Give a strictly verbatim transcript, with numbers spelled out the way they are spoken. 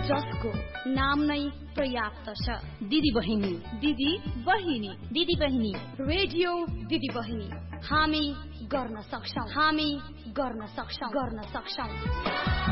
जसको नाम नै पर्याप्त छ। दिदी बहिनी, दिदी बहिनी, दिदी बहिनी, रेडियो दिदी बहिनी। हामी गर्न सक्छौं, हामी गर्न सक्छौं, गर्न सक्छौं।